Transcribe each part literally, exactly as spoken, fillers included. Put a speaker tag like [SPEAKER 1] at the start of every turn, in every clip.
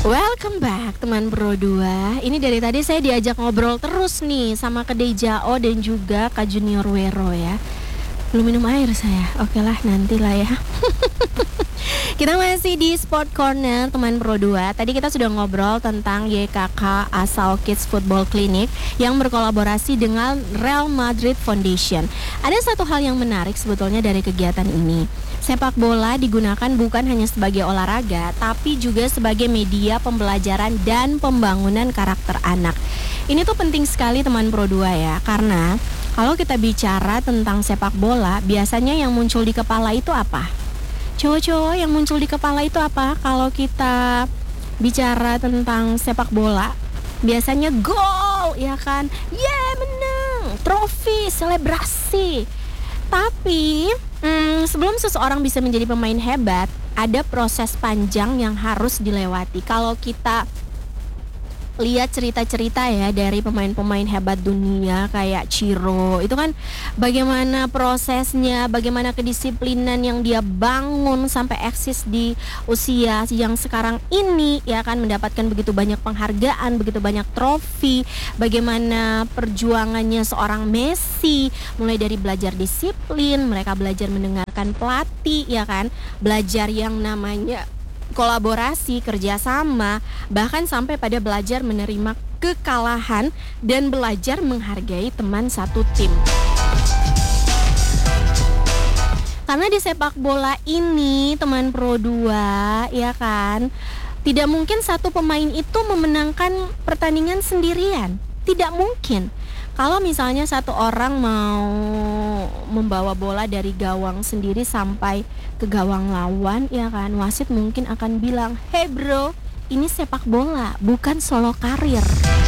[SPEAKER 1] Welcome back teman Pro dua. Ini dari tadi saya diajak ngobrol terus nih sama Kedai Jao dan juga Kak Junior Wero ya. Belum minum air saya. Oke lah, nantilah ya. Kita masih di Sport Corner teman Pro dua. Tadi kita sudah ngobrol tentang Y K K Asal Kids Football Clinic yang berkolaborasi dengan Real Madrid Foundation. Ada satu hal yang menarik sebetulnya dari kegiatan ini. Sepak bola digunakan bukan hanya sebagai olahraga, tapi juga sebagai media pembelajaran dan pembangunan karakter anak. Ini tuh penting sekali teman Pro dua ya, karena kalau kita bicara tentang sepak bola, biasanya yang muncul di kepala itu apa? Cowok-cowok yang muncul di kepala itu apa? Kalau kita bicara tentang sepak bola, biasanya gol, ya kan? Yeah, menang, trofi, selebrasi. Tapi hmm, sebelum seseorang bisa menjadi pemain hebat, ada proses panjang yang harus dilewati. Kalau kita lihat cerita-cerita ya dari pemain-pemain hebat dunia kayak Ciro, itu kan bagaimana prosesnya, bagaimana kedisiplinan yang dia bangun sampai eksis di usia yang sekarang ini, ya kan, mendapatkan begitu banyak penghargaan, begitu banyak trofi. Bagaimana perjuangannya seorang Messi, mulai dari belajar disiplin, mereka belajar mendengarkan pelatih, ya kan, belajar yang namanya kolaborasi, kerjasama, bahkan sampai pada belajar menerima kekalahan dan belajar menghargai teman satu tim. Karena di sepak bola ini teman Pro dua, ya kan, tidak mungkin satu pemain itu memenangkan pertandingan sendirian. Tidak mungkin. Kalau misalnya satu orang mau membawa bola dari gawang sendiri sampai ke gawang lawan, ya kan, wasit mungkin akan bilang, "Hey bro, ini sepak bola, bukan solo karir."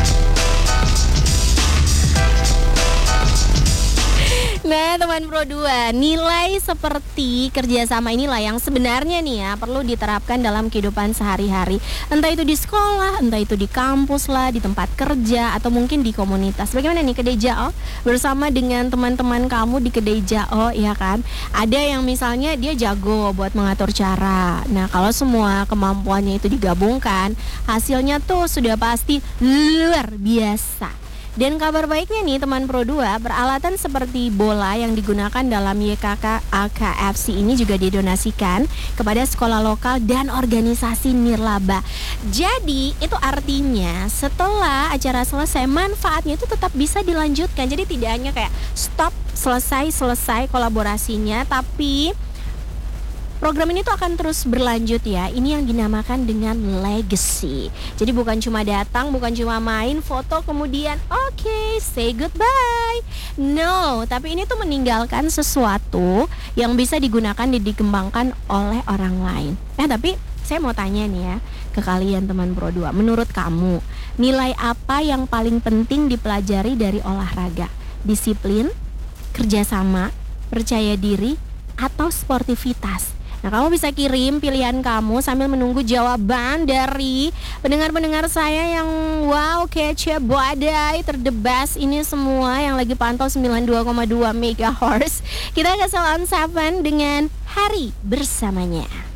[SPEAKER 1] Nah teman Pro dua, nilai seperti kerjasama inilah yang sebenarnya nih ya perlu diterapkan dalam kehidupan sehari-hari. Entah itu di sekolah, entah itu di kampus lah, di tempat kerja, atau mungkin di komunitas. Bagaimana nih Kedai Jao bersama dengan teman-teman kamu di Kedai Jao, ya kan? Ada yang misalnya dia jago buat mengatur cara. Nah kalau semua kemampuannya itu digabungkan, hasilnya tuh sudah pasti luar biasa. Dan kabar baiknya nih teman Pro dua, peralatan seperti bola yang digunakan dalam Y K K A K F C ini juga didonasikan kepada sekolah lokal dan organisasi nirlaba. Jadi itu artinya setelah acara selesai, manfaatnya itu tetap bisa dilanjutkan. Jadi tidak hanya kayak stop, selesai-selesai kolaborasinya, tapi program ini tuh akan terus berlanjut ya. Ini yang dinamakan dengan legacy. Jadi bukan cuma datang, bukan cuma main, foto, kemudian oke, okay, say goodbye. No, tapi ini tuh meninggalkan sesuatu yang bisa digunakan dan dikembangkan oleh orang lain. Eh tapi saya mau tanya nih ya ke kalian teman Pro dua. Menurut kamu, nilai apa yang paling penting dipelajari dari olahraga? Disiplin, kerjasama, percaya diri, atau sportivitas? Nah kamu bisa kirim pilihan kamu sambil menunggu jawaban dari pendengar-pendengar saya yang wow, kece, badai, terdebas ini semua yang lagi pantau sembilan puluh dua koma dua megahertz. Kita ke Salon tujuh dengan Hari Bersamanya.